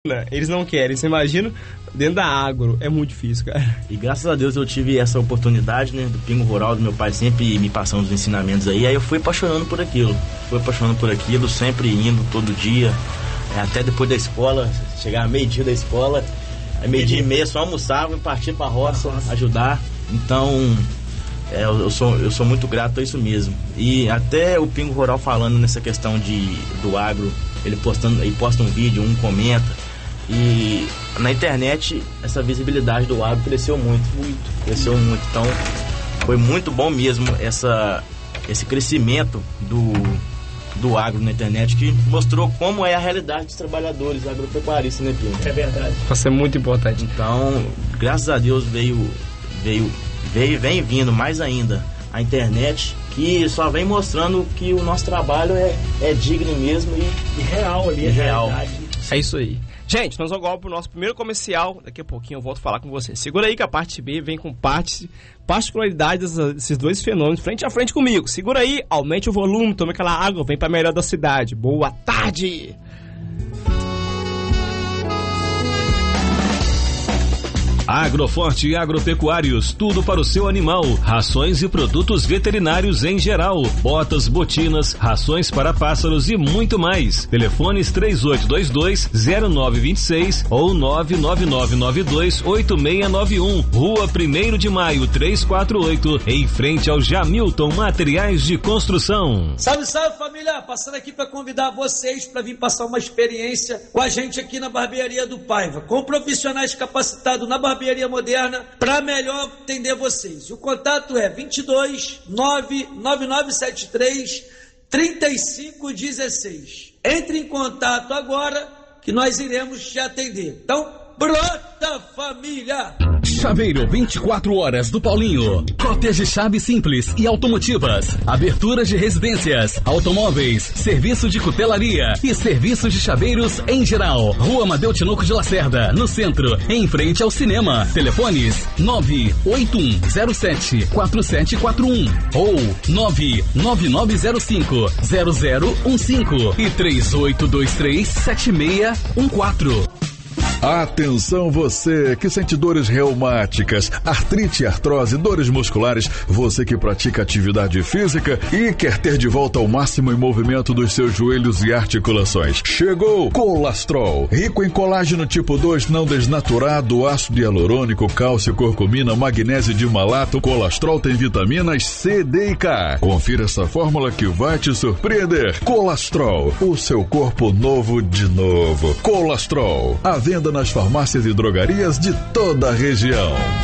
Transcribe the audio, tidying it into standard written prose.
Eles não querem, você imagina, dentro da agro, é muito difícil, cara. E graças a Deus eu tive essa oportunidade, né, do Pingo Rural, do meu pai sempre me passando os ensinamentos aí eu fui apaixonando por aquilo, sempre indo, todo dia, até depois da escola, chegar meio-dia da escola, meio-dia e meia só almoçava e partia pra roça, ajudar, então... Eu sou muito grato a isso mesmo. E até o Pingo Rural falando nessa questão do agro, ele posta um vídeo, um comenta. E na internet essa visibilidade do agro cresceu muito. Então foi muito bom mesmo esse crescimento do agro na internet, que mostrou como é a realidade dos trabalhadores agropecuaristas, né, Pingo? É verdade. Isso é muito importante. Então, graças a Deus vem vindo mais ainda a internet, que só vem mostrando que o nosso trabalho é digno mesmo e real ali, real. É isso aí. Gente, nós vamos agora pro nosso primeiro comercial. Daqui a pouquinho eu volto a falar com você. Segura aí que a parte B vem com particularidades desses dois fenômenos frente a frente comigo. Segura aí, aumente o volume, tome aquela água, vem pra melhor da cidade. Boa tarde! Agroforte Agropecuários, tudo para o seu animal, rações e produtos veterinários em geral, botas, botinas, rações para pássaros e muito mais. Telefones 3822-0926 ou 99992-8691, Rua 1º de Maio 348, em frente ao Jamilton Materiais de Construção. Salve, salve, família! Passando aqui para convidar vocês para vir passar uma experiência com a gente aqui na Barbearia do Paiva, com profissionais capacitados na barbearia moderna para melhor atender vocês. O contato é 22 99973 3516. Entre em contato agora que nós iremos te atender. Então, brota, família! Chaveiro 24 horas do Paulinho. Cópias de chaves simples e automotivas. Aberturas de residências, automóveis, serviço de cutelaria e serviço de chaveiros em geral. Rua Amadeu Tinoco de Lacerda, no centro, em frente ao cinema. Telefones 981074741 ou 999050015 e 38237614. Atenção você que sente dores reumáticas, artrite, artrose, dores musculares, você que pratica atividade física e quer ter de volta o máximo em movimento dos seus joelhos e articulações. Chegou Colastrol, rico em colágeno tipo 2 não desnaturado, ácido hialurônico, cálcio, curcumina, magnésio de malato. Colastrol tem vitaminas C, D e K. Confira essa fórmula que vai te surpreender. Colastrol, o seu corpo novo de novo. Colastrol, a venda nas farmácias e drogarias de toda a região.